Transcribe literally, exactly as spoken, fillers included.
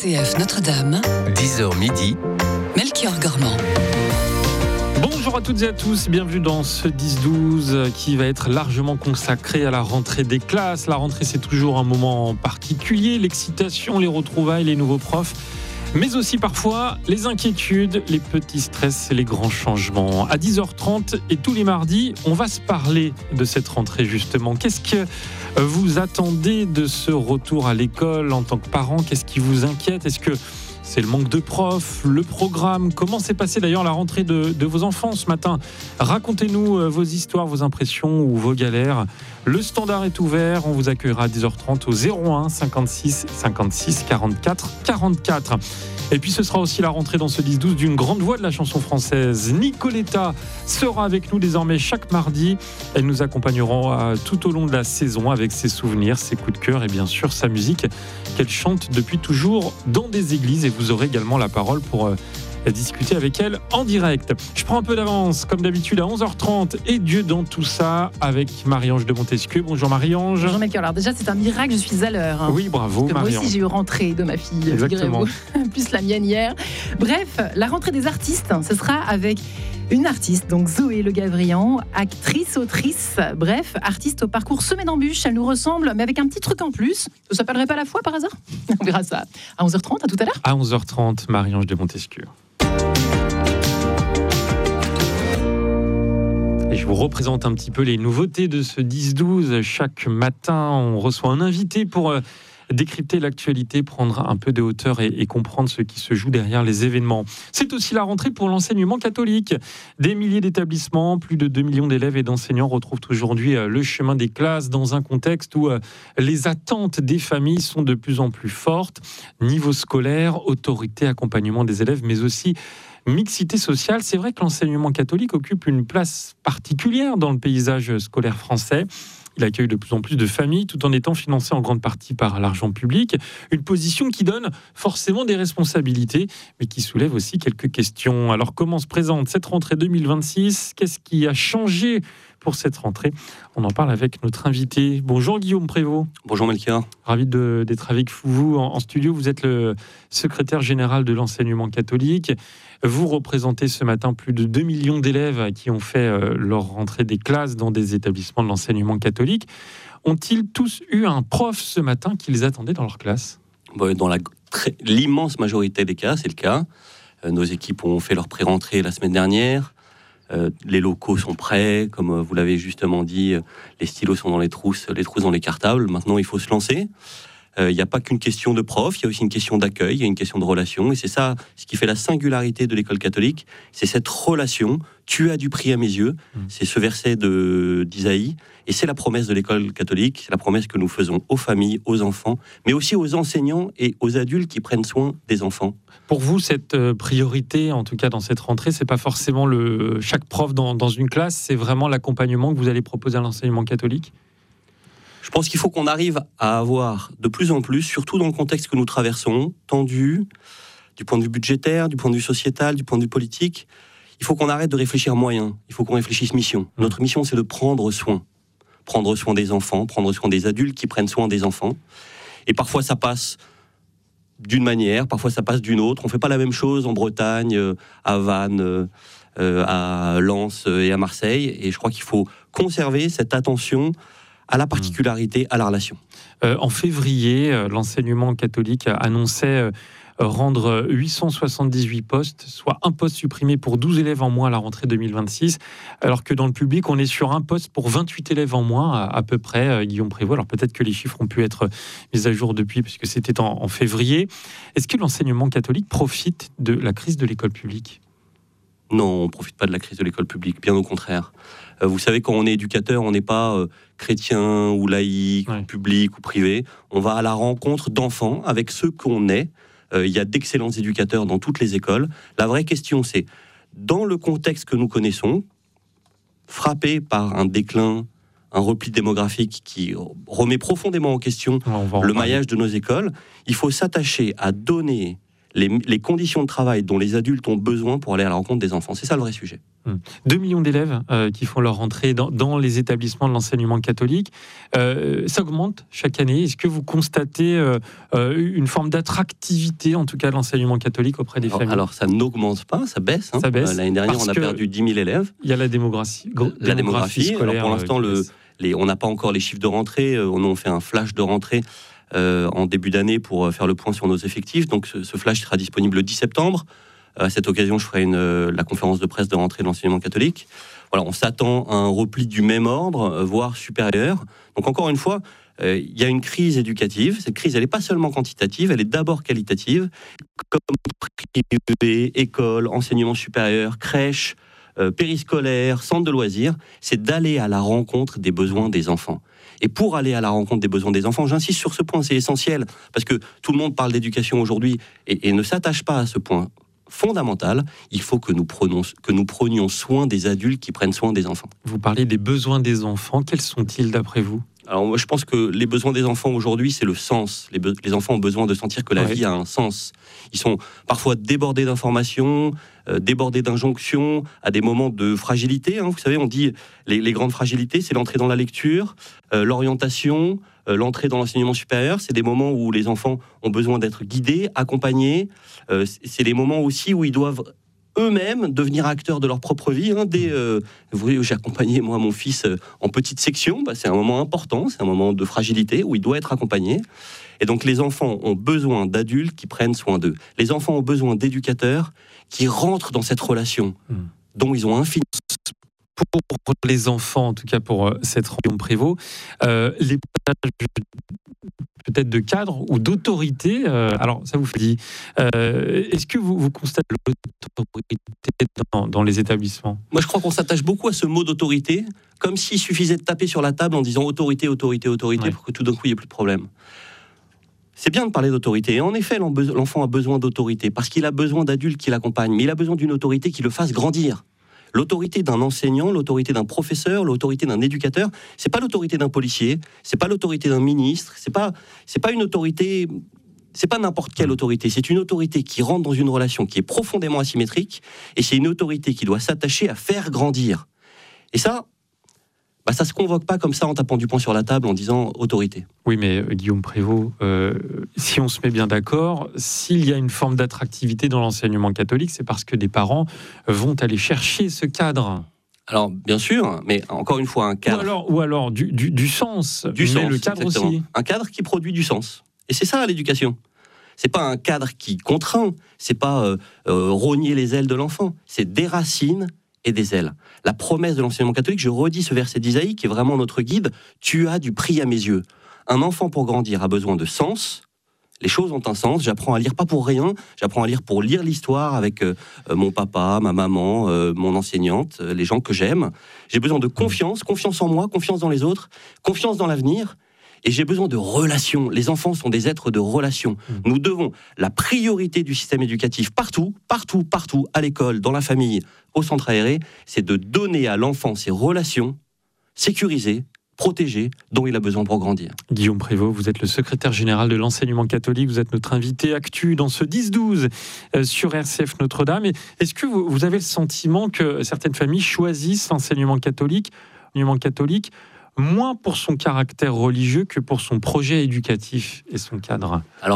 C F Notre-Dame, dix heures midi, Melchior Gormand. Bonjour à toutes et à tous, bienvenue dans ce dix douze qui va être largement consacré à la rentrée des classes. La rentrée, c'est toujours un moment particulier, l'excitation, les retrouvailles, les nouveaux profs, mais aussi parfois les inquiétudes, les petits stress et les grands changements. À dix heures trente et tous les mardis, on va se parler de cette rentrée justement. Qu'est-ce que vous attendez de ce retour à l'école en tant que parent? Qu'est-ce qui vous inquiète? Est-ce que c'est le manque de profs, le programme? Comment s'est passée d'ailleurs la rentrée de, de vos enfants ce matin? Racontez-nous vos histoires, vos impressions ou vos galères. Le standard est ouvert, on vous accueillera à dix heures trente au zéro un cinquante-six cinquante-six quarante-quatre quarante-quatre. Et puis ce sera aussi la rentrée dans ce dix douze d'une grande voix de la chanson française. Nicoletta sera avec nous désormais chaque mardi. Elle nous accompagnera tout au long de la saison avec ses souvenirs, ses coups de cœur et bien sûr sa musique qu'elle chante depuis toujours dans des églises. Et vous aurez également la parole pour discuter avec elle en direct. Je prends un peu d'avance, comme d'habitude, à onze heures trente et Dieu dans tout ça avec Marie-Ange de Montesquieu. Bonjour Marie-Ange. Bonjour Melchior. Alors déjà, c'est un miracle, je suis à l'heure. Hein. Oui, bravo Parce que Marie-Ange. moi aussi, j'ai eu rentrée de ma fille. Exactement. Plus la mienne hier. Bref, la rentrée des artistes, ce sera avec une artiste, donc Zoé Le Gavrian, actrice, autrice, bref, artiste au parcours semé d'embûches. Elle nous ressemble, mais avec un petit truc en plus. Ça s'appellerait pas la foi par hasard? On verra ça à onze heures trente, à tout à l'heure. À onze heures trente, Marie-Ange de Montesquieu. Et je vous représente un petit peu les nouveautés de ce dix douze. Chaque matin, on reçoit un invité pour euh, décrypter l'actualité, prendre un peu de hauteur et, et comprendre ce qui se joue derrière les événements. C'est aussi la rentrée pour l'enseignement catholique. Des milliers d'établissements, plus de deux millions d'élèves et d'enseignants retrouvent aujourd'hui euh, le chemin des classes dans un contexte où euh, les attentes des familles sont de plus en plus fortes. Niveau scolaire, autorité, accompagnement des élèves, mais aussi mixité sociale. C'est vrai que l'enseignement catholique occupe une place particulière dans le paysage scolaire français. Il accueille de plus en plus de familles tout en étant financé en grande partie par l'argent public. Une position qui donne forcément des responsabilités, mais qui soulève aussi quelques questions. Alors comment se présente cette rentrée deux mille vingt-six? Qu'est-ce qui a changé pour cette rentrée? On en parle avec notre invité. Bonjour Guillaume Prévost. Bonjour Melchior. Ravi de, d'être avec vous en, en studio. Vous êtes le secrétaire général de l'enseignement catholique. Vous représentez ce matin plus de deux millions d'élèves qui ont fait euh, leur rentrée des classes dans des établissements de l'enseignement catholique. Ont-ils tous eu un prof ce matin qu'ils attendaient dans leur classe? Dans la, très, l'immense majorité des cas, c'est le cas. Euh, nos équipes ont fait leur pré-rentrée la semaine dernière. Euh, les locaux sont prêts, comme vous l'avez justement dit, euh, les stylos sont dans les trousses, les trousses dans les cartables. Maintenant, il faut se lancer. Il euh, n'y a pas qu'une question de prof, il y a aussi une question d'accueil, il y a une question de relation. Et c'est ça, ce qui fait la singularité de l'école catholique, c'est cette relation. Tu as du prix à mes yeux. Mmh. C'est ce verset de, d'Isaïe. Et c'est la promesse de l'école catholique, c'est la promesse que nous faisons aux familles, aux enfants, mais aussi aux enseignants et aux adultes qui prennent soin des enfants. Pour vous, cette priorité, en tout cas dans cette rentrée, c'est pas forcément le, chaque prof dans, dans une classe, c'est vraiment l'accompagnement que vous allez proposer à l'enseignement catholique? Je pense qu'il faut qu'on arrive à avoir de plus en plus, surtout dans le contexte que nous traversons, tendu, du point de vue budgétaire, du point de vue sociétal, du point de vue politique, il faut qu'on arrête de réfléchir moyen, il faut qu'on réfléchisse mission. Notre mission, c'est de prendre soin. Prendre soin des enfants, prendre soin des adultes qui prennent soin des enfants. Et parfois, ça passe d'une manière, parfois ça passe d'une autre. On ne fait pas la même chose en Bretagne, à Vannes, à Lens et à Marseille. Et je crois qu'il faut conserver cette attention à la particularité, à la relation. Euh, en février, euh, l'enseignement catholique annonçait euh, rendre huit cent soixante-dix-huit postes, soit un poste supprimé pour douze élèves en moins à la rentrée deux mille vingt-six, alors que dans le public, on est sur un poste pour vingt-huit élèves en moins, à, à peu près, euh, Guillaume Prévost. Alors peut-être que les chiffres ont pu être mis à jour depuis, puisque c'était en, en février. Est-ce que l'enseignement catholique profite de la crise de l'école publique? Non, on ne profite pas de la crise de l'école publique, bien au contraire. Euh, vous savez, quand on est éducateur, on n'est pas euh, chrétien ou laïque, ouais. ou public ou privé. On va à la rencontre d'enfants avec ceux qu'on est. Euh, il y a d'excellents éducateurs dans toutes les écoles. La vraie question, c'est, dans le contexte que nous connaissons, frappé par un déclin, un repli démographique qui remet profondément en question le maillage de nos écoles, il faut s'attacher à donner Les, les conditions de travail dont les adultes ont besoin pour aller à la rencontre des enfants. C'est ça le vrai sujet. deux millions d'élèves euh, qui font leur rentrée dans, dans les établissements de l'enseignement catholique. Euh, ça augmente chaque année. Est-ce que vous constatez euh, euh, une forme d'attractivité, en tout cas, de l'enseignement catholique auprès des alors, familles? Alors, ça n'augmente pas, ça baisse. Hein. Ça baisse. Euh, l'année dernière, on a perdu dix mille élèves. Il y a la démographie. La démographie. scolaire, alors, pour l'instant, euh, le, les, on n'a pas encore les chiffres de rentrée. On a fait un flash de rentrée euh, en début d'année pour faire le point sur nos effectifs. Donc, ce, ce flash sera disponible le dix septembre. À cette occasion, je ferai une, euh, la conférence de presse de rentrée de l'enseignement catholique. Voilà, on s'attend à un repli du même ordre, euh, voire supérieur. Donc encore une fois, euh, il y a une crise éducative. Cette crise, elle n'est pas seulement quantitative, elle est d'abord qualitative. Comme privé, école, enseignement supérieur, crèche, euh, périscolaire, centre de loisirs, c'est d'aller à la rencontre des besoins des enfants. Et pour aller à la rencontre des besoins des enfants, j'insiste sur ce point, c'est essentiel, parce que tout le monde parle d'éducation aujourd'hui et, et ne s'attache pas à ce point fondamental. Il faut que nous, prenions, que nous prenions soin des adultes qui prennent soin des enfants. Vous parlez des besoins des enfants. Quels sont-ils d'après vous ? Alors moi, je pense que les besoins des enfants aujourd'hui, c'est le sens. Les, be- les enfants ont besoin de sentir que la Ouais. vie a un sens. Ils sont parfois débordés d'informations, euh, débordés d'injonctions, à des moments de fragilité. Hein. Vous savez, on dit les, les grandes fragilités, c'est l'entrée dans la lecture, euh, l'orientation, euh, l'entrée dans l'enseignement supérieur. C'est des moments où les enfants ont besoin d'être guidés, accompagnés. Euh, c'est les moments aussi où ils doivent eux-mêmes devenir acteurs de leur propre vie. Hein. Dès, euh, vous voyez, j'ai accompagné moi mon fils euh, en petite section. Bah, c'est un moment important, c'est un moment de fragilité où il doit être accompagné. Et donc les enfants ont besoin d'adultes qui prennent soin d'eux. Les enfants ont besoin d'éducateurs qui rentrent dans cette relation Mmh. dont ils ont infini. Pour les enfants, en tout cas pour euh, cette Guillaume Prévost, euh, les peut-être de cadre ou d'autorité. Euh, alors, ça vous fait dire. Euh, est-ce que vous, vous constatez l'autorité dans, dans les établissements ? Moi, je crois qu'on s'attache beaucoup à ce mot d'autorité, comme s'il suffisait de taper sur la table en disant autorité, autorité, autorité, Ouais. pour que tout d'un coup, il n'y ait plus de problème. C'est bien de parler d'autorité. Et en effet, l'enfant a besoin d'autorité, parce qu'il a besoin d'adultes qui l'accompagnent, mais il a besoin d'une autorité qui le fasse grandir. L'autorité d'un enseignant, l'autorité d'un professeur, l'autorité d'un éducateur, c'est pas l'autorité d'un policier, c'est pas l'autorité d'un ministre, c'est pas, c'est pas une autorité, c'est pas n'importe quelle autorité, c'est une autorité qui rentre dans une relation qui est profondément asymétrique, et c'est une autorité qui doit s'attacher à faire grandir. Et ça, bah ça se convoque pas comme ça en tapant du poing sur la table en disant autorité. Oui, mais euh, Guillaume Prévost, euh, si on se met bien d'accord, s'il y a une forme d'attractivité dans l'enseignement catholique, c'est parce que des parents vont aller chercher ce cadre. Alors, bien sûr, mais encore une fois, un cadre... Ou alors, ou alors du, du, du sens, Du mais sens, le cadre exactement. aussi. Un cadre qui produit du sens. Et c'est ça, l'éducation. C'est pas un cadre qui contraint, c'est pas euh, euh, rogner les ailes de l'enfant, c'est des racines et des ailes. La promesse de l'enseignement catholique, je redis ce verset d'Isaïe qui est vraiment notre guide, tu as du prix à mes yeux. Un enfant pour grandir a besoin de sens, les choses ont un sens, j'apprends à lire pas pour rien, j'apprends à lire pour lire l'histoire avec euh, mon papa, ma maman, euh, mon enseignante, euh, les gens que j'aime. J'ai besoin de confiance, confiance en moi, confiance dans les autres, confiance dans l'avenir. Et j'ai besoin de relations. Les enfants sont des êtres de relations. Nous devons, la priorité du système éducatif, partout, partout, partout, à l'école, dans la famille, au centre aéré, c'est de donner à l'enfant ces relations sécurisées, protégées, dont il a besoin pour grandir. Guillaume Prévost, vous êtes le secrétaire général de l'enseignement catholique, vous êtes notre invité actu dans ce dix douze euh, sur R C F Notre-Dame. Et est-ce que vous, vous avez le sentiment que certaines familles choisissent l'enseignement catholique, l'enseignement catholique moins pour son caractère religieux que pour son projet éducatif et son cadre ? Alors,